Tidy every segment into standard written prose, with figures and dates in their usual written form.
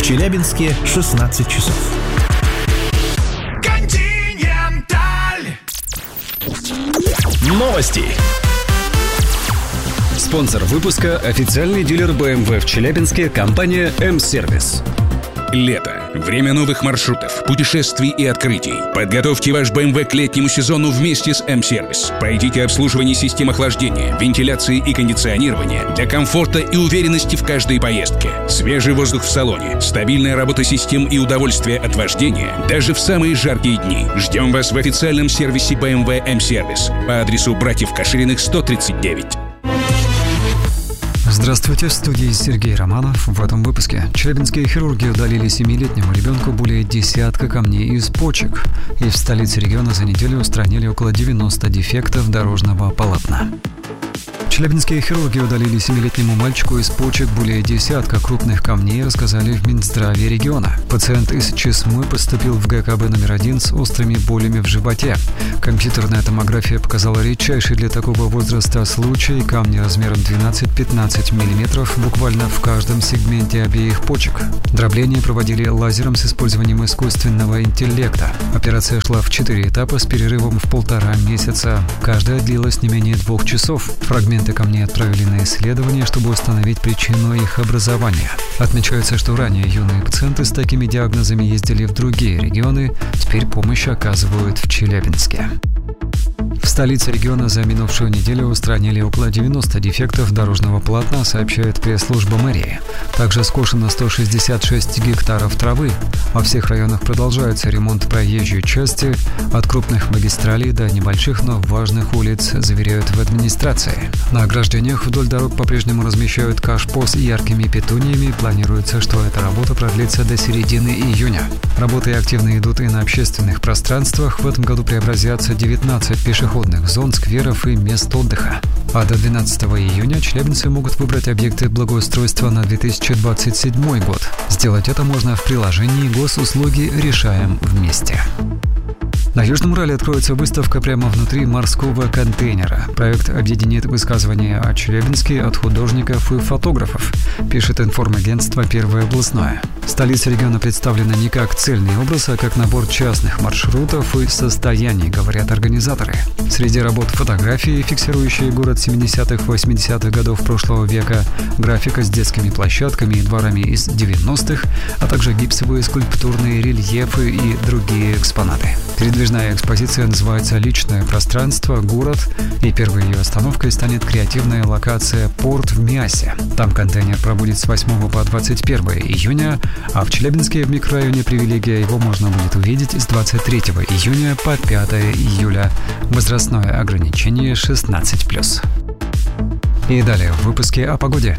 Челябинске 16 часов. Новости. Спонсор выпуска – официальный дилер BMW в Челябинске, компания М-Сервис. Лето. Время новых маршрутов, путешествий и открытий. Подготовьте ваш BMW к летнему сезону вместе с М-Сервис. Пройдите обслуживание систем охлаждения, вентиляции и кондиционирования для комфорта и уверенности в каждой поездке. Свежий воздух в салоне, стабильная работа систем и удовольствие от вождения даже в самые жаркие дни. Ждем вас в официальном сервисе BMW М-Сервис по адресу Братьев Кашириных, 139. Здравствуйте, в студии Сергей Романов. В этом выпуске челябинские хирурги удалили 7-летнему ребенку более десятка камней из почек. И в столице региона за неделю устранили около 90 дефектов дорожного полотна. Челябинские хирурги удалили 7-летнему мальчику из почек более десятка крупных камней, рассказали в Минздраве региона. Пациент из Чесмы поступил в ГКБ номер 1 с острыми болями в животе. Компьютерная томография показала редчайший для такого возраста случай: камни размером 12-15 мм буквально в каждом сегменте обеих почек. Дробление проводили лазером с использованием искусственного интеллекта. Операция шла в 4 этапа с перерывом в 1,5 месяца. Каждая длилась не менее 2 часов. Фрагменты камней отправили на исследование, чтобы установить причину их образования. Отмечается, что ранее юные пациенты с такими диагнозами ездили в другие регионы, теперь помощь оказывают в Челябинске. В столице региона за минувшую неделю устранили около 90 дефектов дорожного полотна, сообщает пресс-служба мэрии. Также скошено 166 гектаров травы. Во всех районах продолжается ремонт проезжей части, от крупных магистралей до небольших, но важных улиц, заверяют в администрации. На ограждениях вдоль дорог по-прежнему размещают кашпо с яркими петуниями. Планируется, что эта работа продлится до середины июня. Работы активно идут и на общественных пространствах. В этом году преобразятся 19 пешеходных зон, скверов и мест отдыха. А до 12 июня челябинцы могут выбрать объекты благоустройства на 2027 год. Сделать это можно в приложении «Госуслуги. Решаем вместе». На Южном Урале откроется выставка прямо внутри морского контейнера. Проект объединит высказывания о Челябинске от художников и фотографов, пишет информагентство «Первое областное». Столица региона представлена не как цельный образ, а как набор частных маршрутов и состояний, говорят организаторы. Среди работ фотографии, фиксирующие город 70-80-х годов прошлого века, графика с детскими площадками и дворами из 90-х, а также гипсовые скульптурные рельефы и другие экспонаты. Передвижная экспозиция называется «Личное пространство. Город», и первой ее остановкой станет креативная локация «Порт» в Миасе. Там контейнер пробудет с 8 по 21 июня, а в Челябинске в микрорайоне «Привилегия» его можно будет увидеть с 23 июня по 5 июля. Возрастное ограничение 16+. И далее в выпуске о погоде.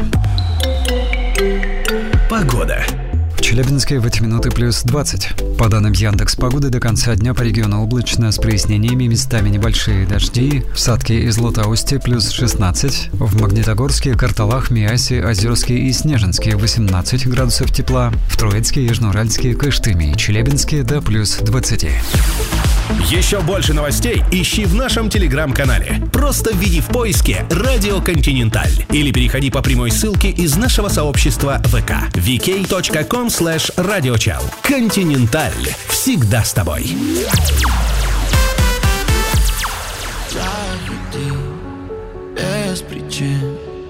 Погода. В Челябинске в эти минуты плюс 20. По данным Яндекс.Погоды, до конца дня по региону облачно с прояснениями, местами небольшие дожди. В Садке и Златоусте плюс 16. В Магнитогорске, Карталах, Миасе, Озерске и Снежинске 18 градусов тепла. В Троицке, Южноуральске, Кыштыме и Челябинске до плюс 20. Еще больше новостей ищи в нашем телеграм-канале. Просто введи в поиске «Радио Континенталь» или переходи по прямой ссылке из нашего сообщества ВК vk.com/radiochal. Континенталь. Всегда с тобой. Без причин